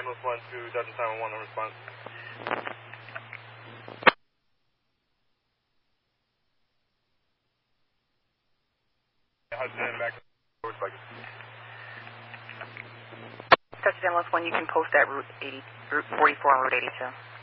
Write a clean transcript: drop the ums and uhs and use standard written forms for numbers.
Ambulance 1 to Delta Tower 1 on response. Hudson back. Texas Ambulance 1, you can post that Route 44 on Route 82.